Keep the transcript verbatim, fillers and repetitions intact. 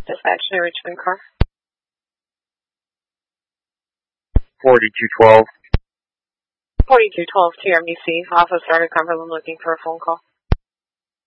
Dispatch New Richmond car. forty-two twelve. forty-two twelve T R B C. Officer out of Cumberland looking for a phone call.